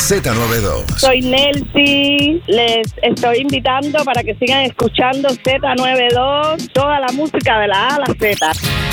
Z92. Soy Nelcy, les estoy invitando para que sigan escuchando Z92, toda la música de la A a la Z.